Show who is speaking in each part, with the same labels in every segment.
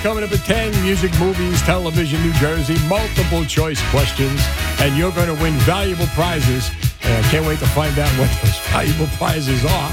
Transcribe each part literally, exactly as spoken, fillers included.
Speaker 1: coming up at ten. Music, movies, television, New Jersey. Multiple choice questions. And you're going to win valuable prizes. And I can't wait to find out what those valuable prizes are.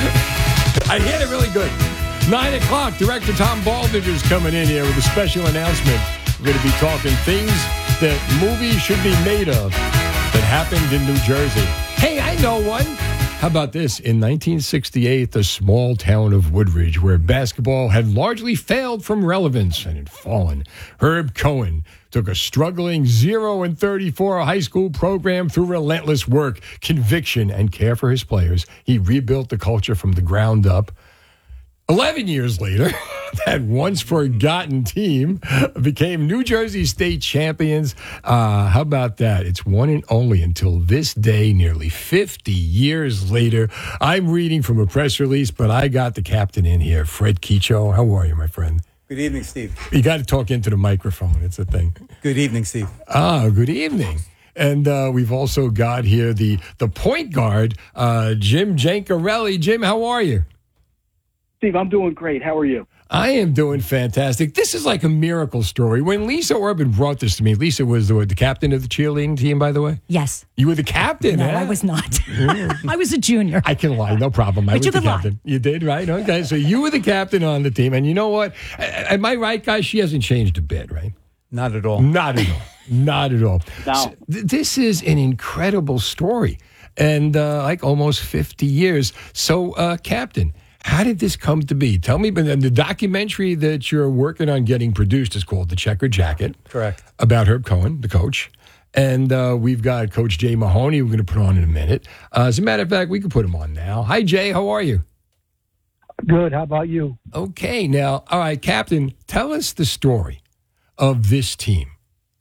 Speaker 1: I hear it really good. Nine o'clock, Director Tom Baldinger is coming in here with a special announcement. We're going to be talking things that movies should be made of that happened in New Jersey. Hey, I know one. How about this? In nineteen sixty-eight, the small town of Woodridge, where basketball had largely failed from relevance and had fallen, Herb Cohen took a struggling zero and thirty-four high school program through relentless work, conviction, and care for his players. He rebuilt the culture from the ground up. Eleven years later, that once forgotten team became New Jersey State champions. Uh, how about that? It's one and only until this day, nearly fifty years later. I'm reading from a press release, but I got the captain in here, Fred Kecho. How are you, my friend?
Speaker 2: Good evening, Steve.
Speaker 1: You got to talk into the microphone. It's a thing.
Speaker 2: Good evening, Steve.
Speaker 1: Ah, good evening. And uh, we've also got here the, the point guard, uh, Jim Jancarelli. Jim, how are you?
Speaker 3: Steve, I'm doing great. How are you?
Speaker 1: I am doing fantastic. This is like a miracle story. When Lisa Urban brought this to me, Lisa was the, the captain of the cheerleading team, by the way?
Speaker 4: Yes.
Speaker 1: You were the captain,
Speaker 4: No,
Speaker 1: huh?
Speaker 4: I was not. I was a junior.
Speaker 1: I can lie, no problem. I
Speaker 4: But
Speaker 1: was
Speaker 4: you
Speaker 1: the
Speaker 4: could lie.
Speaker 1: captain. You did, right? Okay, so you were the captain on the team. And you know what? Am I right, guys? She hasn't changed a bit, right?
Speaker 2: Not at all.
Speaker 1: Not at all. Not at all.
Speaker 3: No.
Speaker 1: So th- this is an incredible story. And uh, like almost fifty years. So, uh, Captain, how did this come to be? Tell me, but the documentary that you're working on getting produced is called The Checkered Jacket.
Speaker 2: Correct.
Speaker 1: About Herb Cohen, the coach. And uh, we've got Coach Jay Mahoney we're going to put on in a minute. Uh, as a matter of fact, we can put him on now. Hi, Jay. How are you?
Speaker 3: Good. How about you?
Speaker 1: Okay. Now, all right, Captain, tell us the story of this team.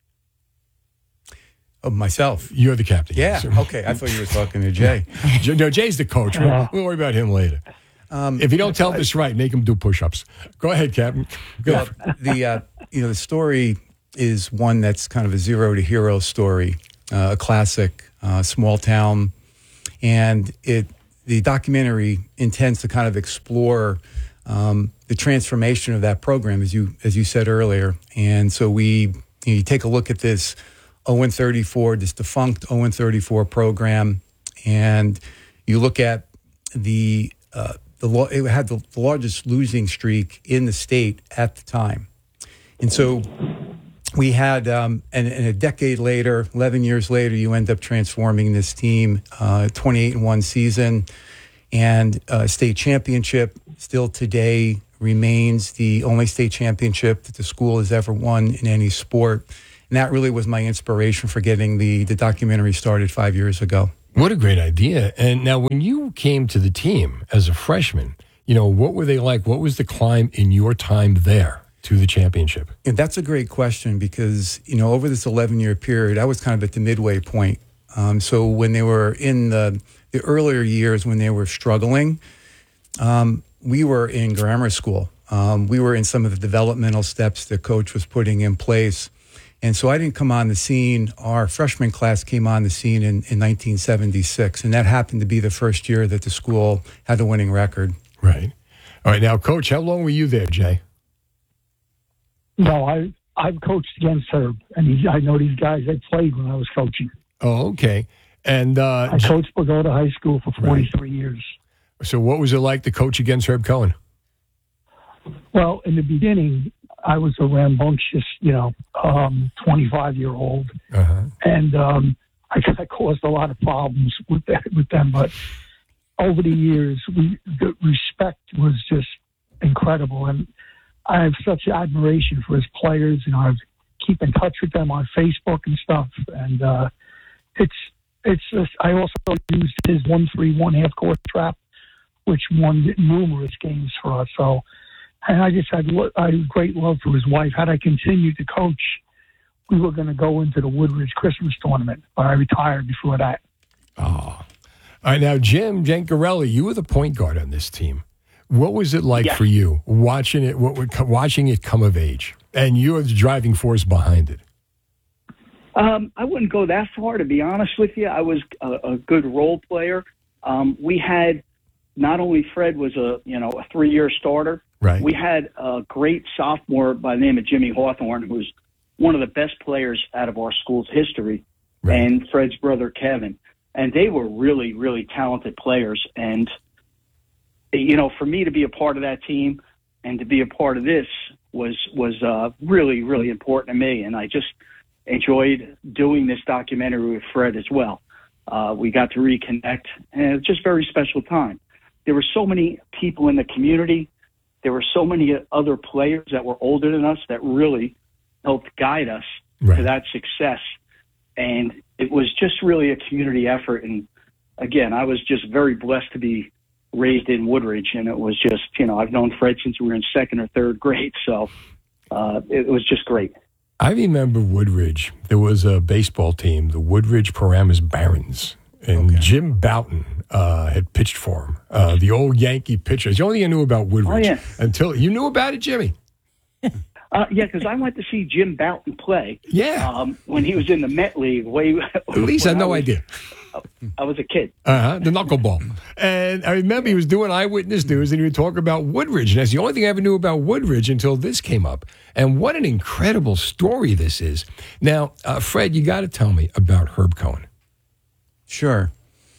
Speaker 2: Of myself.
Speaker 1: You're the captain.
Speaker 2: Yeah.
Speaker 1: Yes.
Speaker 2: Okay. I thought you were talking to Jay.
Speaker 1: Jay- No, Jay's the coach. We'll, we'll worry about him later.
Speaker 2: Um,
Speaker 1: If you don't tell this right, make him do push-ups. Go ahead, Captain. Go.
Speaker 2: well, the uh, you know the story is one that's kind of a zero to hero story, uh, a classic, uh, small town, and it the documentary intends to kind of explore um, the transformation of that program, as you as you said earlier, and so we you, know, you take a look at this oh and thirty-four, this defunct oh and thirty-four program, and you look at the uh, the lo- it had the largest losing streak in the state at the time, and so we had um, and, and a decade later, eleven years later, you end up transforming this team, uh, twenty-eight and one season, and uh, state championship. Still today remains the only state championship that the school has ever won in any sport. And that really was my inspiration for getting the, the documentary started five years ago.
Speaker 1: What a great idea. And now when you came to the team as a freshman, you know, what were they like? What was the climb in your time there to the championship?
Speaker 2: And that's a great question because, you know, over this eleven-year period, I was kind of at the midway point. Um, so when they were in the, the earlier years when they were struggling, um, we were in grammar school. Um, we were in some of the developmental steps that Coach was putting in place. And so I didn't come on the scene. Our freshman class came on the scene in, in nineteen seventy-six, and that happened to be the first year that the school had a winning record.
Speaker 1: Right. All right. Now, Coach, how long were you there, Jay?
Speaker 5: No, I I've coached against Herb, and he, I know these guys I played when I was coaching.
Speaker 1: Oh, okay. And uh,
Speaker 5: I coached Pagoda High School for forty-three
Speaker 1: Right.
Speaker 5: years.
Speaker 1: so what was it like to coach against Herb Cohen?
Speaker 5: Well, in the beginning, I was a rambunctious, you know, um, twenty-five-year-old,
Speaker 1: Uh-huh.
Speaker 5: and um, I, I caused a lot of problems with that, with them. But over the years, we, the respect was just incredible, and I have such admiration for his players. You know, I keep in touch with them on Facebook and stuff, and uh, it's it's just. I also used his one three one half court trap, which won numerous games for us. So. And I just had lo- I had great love for his wife. Had I continued to coach, we were going to go into the Woodridge Christmas tournament, but I retired before that.
Speaker 1: Oh. All right. Now, Jim Jancarelli, you were the point guard on this team. What was it like
Speaker 3: Yes.
Speaker 1: for you watching it? What would co- watching it come of age, and you're the driving force behind it?
Speaker 3: Um, I wouldn't go that far, to be honest with you. I was a, a good role player. Um, we had not only Fred was a you know a three-year starter.
Speaker 1: Right.
Speaker 3: We had a great sophomore by the name of Jimmy Hawthorne, who was one of the best players out of our school's history, right. and Fred's brother, Kevin. And they were really, really talented players. And, you know, for me to be a part of that team and to be a part of this was was uh, really, really important to me. And I just enjoyed doing this documentary with Fred as well. Uh, we got to reconnect, and it was just a very special time. There were so many people in the community. There were so many other players that were older than us that really helped guide us right. to that success. And it was just really a community effort. And again, I was just very blessed to be raised in Woodridge. And it was just, you know, I've known Fred since we were in second or third grade. So uh, it was just great.
Speaker 1: I remember Woodridge. There was a baseball team, the Woodridge Paramus Barons. And okay. Jim Bouton uh, had pitched for him. Uh, the old Yankee pitcher. It's the only thing I knew about Woodridge.
Speaker 3: Oh, yeah.
Speaker 1: Until you knew about it, Jimmy.
Speaker 3: Uh, yeah, because I went to see Jim Bouton play.
Speaker 1: Yeah.
Speaker 3: Um, when he was in the Met League. Way,
Speaker 1: At least I had no
Speaker 3: I was,
Speaker 1: idea.
Speaker 3: I was a kid.
Speaker 1: Uh-huh, the knuckleball. And I remember he was doing Eyewitness News, and he would talk about Woodridge. And that's the only thing I ever knew about Woodridge until this came up. And what an incredible story this is. Now, uh, Fred, you got to tell me about Herb Cohen.
Speaker 2: Sure.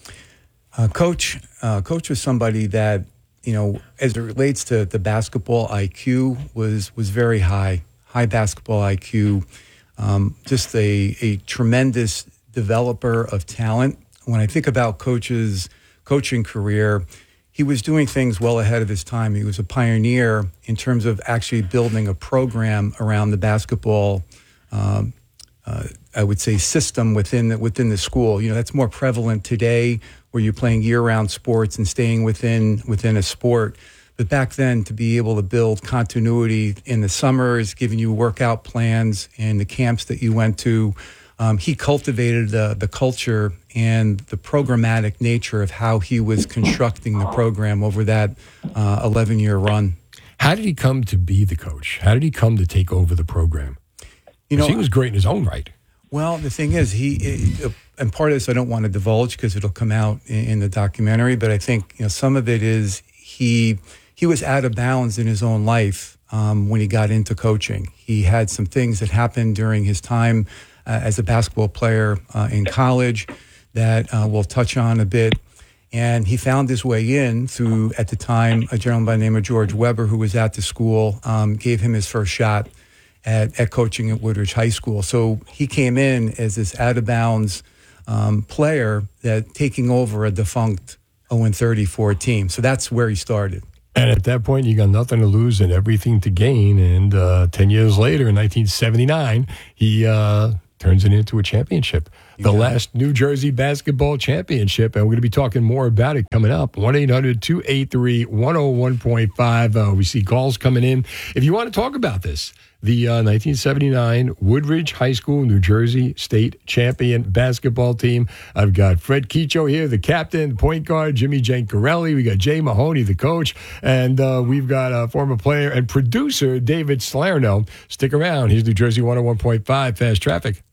Speaker 2: Uh, Coach, uh, Coach was somebody that, you know, as it relates to the basketball I Q, was was very high, high basketball I Q, um, just a, a tremendous developer of talent. When I think about Coach's coaching career, he was doing things well ahead of his time. He was a pioneer in terms of actually building a program around the basketball um, uh, I would say, system within the, within the school. You know, that's more prevalent today, where you're playing year-round sports and staying within within a sport. But back then, to be able to build continuity in the summers, giving you workout plans and the camps that you went to, um, he cultivated the, the culture and the programmatic nature of how he was constructing the program over that uh, eleven-year run.
Speaker 1: How did he come to be the coach? How did he come to take over the program? You know, he was great in his own right.
Speaker 2: Well, the thing is, he and part of this I don't want to divulge because it'll come out in, in the documentary. But I think, you know, some of it is he he was out of bounds in his own life um, when he got into coaching. He had some things that happened during his time uh, as a basketball player uh, in college that uh, we'll touch on a bit. And he found his way in through, at the time, a gentleman by the name of George Weber, who was at the school, um, gave him his first shot at, at coaching at Woodridge High School. So he came in as this out-of-bounds um, player that taking over a defunct oh and thirty-four team. So that's where he started.
Speaker 1: And at that point, you got nothing to lose and everything to gain. And uh, ten years later, in nineteen seventy-nine, he uh, turns it into a championship. The last New Jersey basketball championship, and we're going to be talking more about it coming up. one eight hundred two eight three one oh one point five. Uh, we see calls coming in. If you want to talk about this, the uh, nineteen seventy-nine Woodridge High School, New Jersey State champion basketball team. I've got Fred Quicho here, the captain, point guard, Jimmy Jancarelli. We got Jay Mahoney, the coach, and uh, we've got a former player and producer, David Salerno. Stick around. Here's New Jersey one oh one point five Fast Traffic.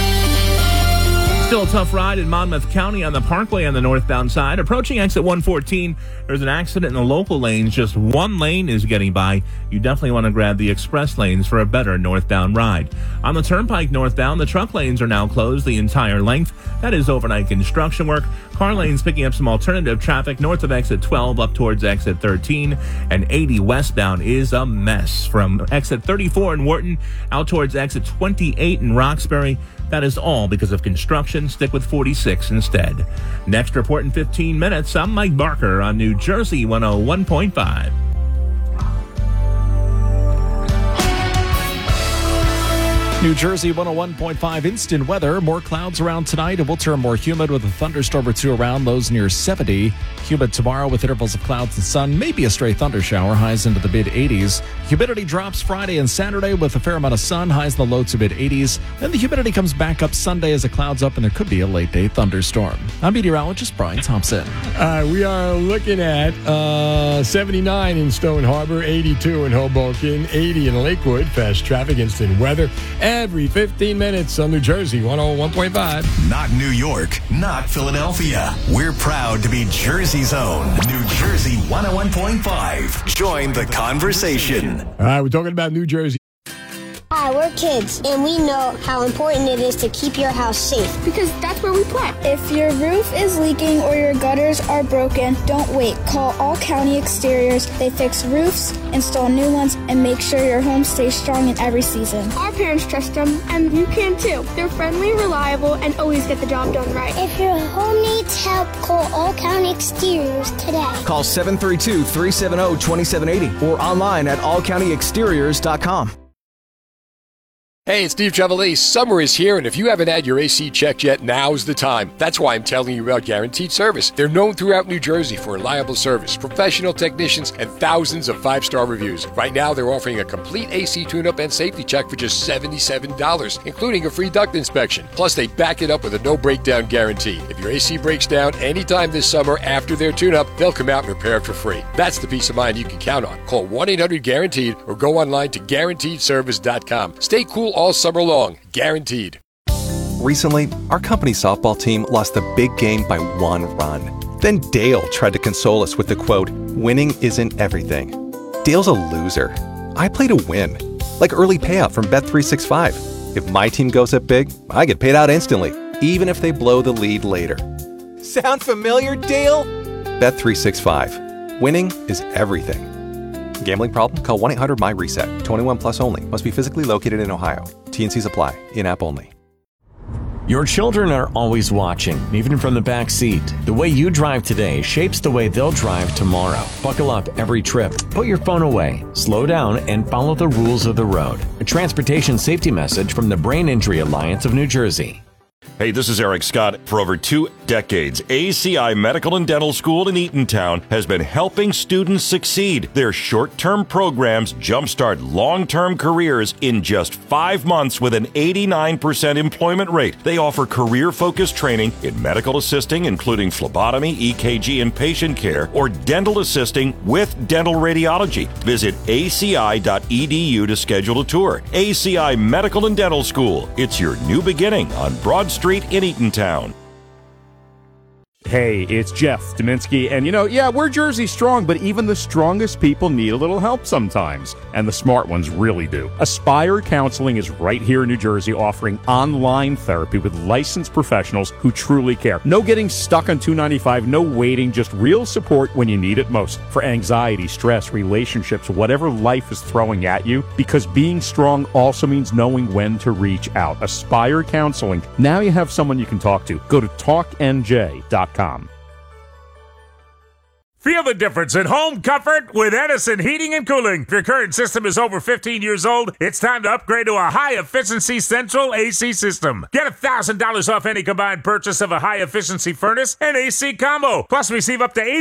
Speaker 6: Still a tough ride in Monmouth County on the Parkway on the northbound side. Approaching exit one fourteen, there's an accident in the local lanes. Just one lane is getting by. You definitely want to grab the express lanes for a better northbound ride. On the Turnpike northbound, the truck lanes are now closed the entire length. That is overnight construction work. Car lanes picking up some alternative traffic north of exit twelve up towards exit thirteen. And eighty westbound is a mess from exit thirty-four in Wharton out towards exit twenty-eight in Roxbury. That is all because of construction. Stick with forty-six instead. Next report in fifteen minutes. I'm Mike Barker on New Jersey one oh one point five.
Speaker 7: New Jersey one oh one point five instant weather. More clouds around tonight. It will turn more humid with a thunderstorm or two around. Lows near seventy. Humid tomorrow with intervals of clouds and sun. Maybe a stray thunder shower. Highs into the mid eighties. Humidity drops Friday and Saturday with a fair amount of sun. Highs in the low to mid eighties. Then the humidity comes back up Sunday as the clouds up and there could be a late day thunderstorm. I'm meteorologist Brian Thompson.
Speaker 1: Uh, we are looking at uh, seventy-nine in Stone Harbor, eighty-two in Hoboken, eighty in Lakewood. Fast traffic, instant weather. And every fifteen minutes on New Jersey one oh one point five.
Speaker 8: Not New York, not Philadelphia. We're proud to be Jersey's own New Jersey one oh one point five. Join the conversation.
Speaker 1: All right, we're talking about New Jersey.
Speaker 9: Hi, we're kids, and we know how important it is to keep your house safe.
Speaker 10: Because that's where we play. If your roof is leaking or your gutters are broken, don't wait. Call All County Exteriors. They fix roofs, install new ones, and make sure your home stays strong in every season. Our parents trust them, and you can too. They're friendly, reliable, and always get the job done right.
Speaker 9: If your home needs help, call All County Exteriors today.
Speaker 11: Call seven three two, three seven zero, two seven eight zero or online at all county exteriors dot com.
Speaker 12: Hey, it's Steve Trevelise. Summer is here, and if you haven't had your A C checked yet, now's the time. That's why I'm telling you about Guaranteed Service. They're known throughout New Jersey for reliable service, professional technicians, and thousands of five-star reviews. Right now, they're offering a complete A C tune-up and safety check for just seventy-seven dollars, including a free duct inspection. Plus, they back it up with a no-breakdown guarantee. If your A C breaks down anytime this summer after their tune-up, they'll come out and repair it for free. That's the peace of mind you can count on. Call one eight hundred guaranteed or go online to guaranteed service dot com. Stay cool all summer long. Guaranteed.
Speaker 13: Recently, our company softball team lost the big game by one run. Then Dale tried to console us with the quote, "Winning isn't everything." Dale's a loser. I play to win. Like early payout from Bet three sixty-five. If my team goes up big, I get paid out instantly, even if they blow the lead later. Sound familiar, Dale? Bet three sixty-five. Winning is everything. Gambling problem? Call one eight hundred M Y reset. twenty-one plus only. Must be physically located in Ohio. T N Cs apply. In-app only.
Speaker 14: Your children are always watching, even from the back seat. The way you drive today shapes the way they'll drive tomorrow. Buckle up every trip. Put your phone away. Slow down and follow the rules of the road. A transportation safety message from the Brain Injury Alliance of New Jersey.
Speaker 15: Hey, this is Eric Scott. For over two decades, A C I Medical and Dental School in Eatontown has been helping students succeed. Their short-term programs jumpstart long-term careers in just five months with an eighty-nine percent employment rate. They offer career-focused training in medical assisting, including phlebotomy, E K G, and patient care, or dental assisting with dental radiology. Visit A C I dot E D U to schedule a tour. A C I Medical and Dental School. It's your new beginning on Broad Street in Eatontown.
Speaker 16: Hey, it's Jeff Dominski, and you know, yeah, we're Jersey strong, but even the strongest people need a little help sometimes, and the smart ones really do. Aspire Counseling is right here in New Jersey, offering online therapy with licensed professionals who truly care. No getting stuck on two ninety-five, no waiting, just real support when you need it most. For anxiety, stress, relationships, whatever life is throwing at you, because being strong also means knowing when to reach out. Aspire Counseling. Now you have someone you can talk to. Go to talk N J dot com.
Speaker 17: Feel the difference in home comfort with Edison Heating and Cooling. If your current system is over fifteen years old, it's time to upgrade to a high-efficiency central A C system. Get one thousand dollars off any combined purchase of a high-efficiency furnace and A C combo. Plus, receive up to eighty